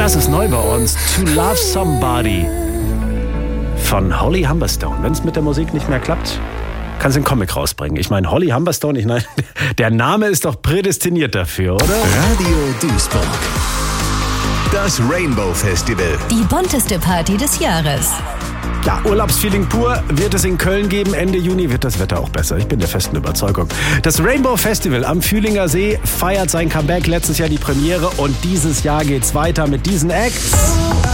Das ist neu bei uns. To Love Somebody von Holly Humberstone. Wenn es mit der Musik nicht mehr klappt, kann sie einen Comic rausbringen. Ich meine, Holly Humberstone, der Name ist doch prädestiniert dafür, oder? Radio Duisburg. Das Rainbow Festival. Die bunteste Party des Jahres. Ja, Urlaubsfeeling pur wird es in Köln geben. Ende Juni wird das Wetter auch besser. Ich bin der festen Überzeugung. Das Rainbow Festival am Fühlinger See feiert sein Comeback. Letztes Jahr die Premiere und dieses Jahr geht's weiter mit diesen Acts.